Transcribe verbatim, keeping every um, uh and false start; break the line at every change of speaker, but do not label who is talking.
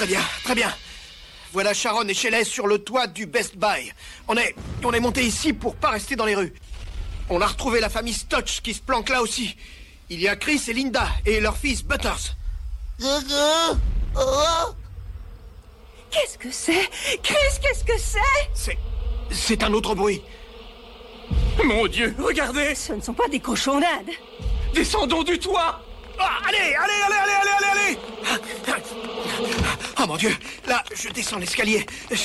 Très bien, très bien. Voilà Sharon et Shelley sur le toit du Best Buy. On est, on est monté ici pour pas rester dans les rues. On a retrouvé la famille Stotch qui se planque là aussi. Il y a Chris et Linda et leur fils Butters.
Qu'est-ce que c'est? Chris, qu'est-ce que c'est?
C'est... c'est un autre bruit.
Mon Dieu, regardez!
Ce ne sont pas des cochonnades.
Descendons du toit!
Ah, allez, allez, allez, allez, allez, allez, allez! Oh mon Dieu, là, je descends l'escalier.